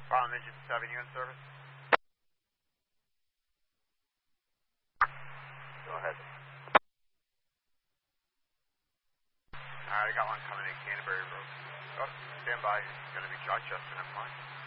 Farnham Engine 7, you in service? Go ahead. Alright, I got one coming in Canterbury Road. Oh, stand by. It's going to be Rochester, never mind.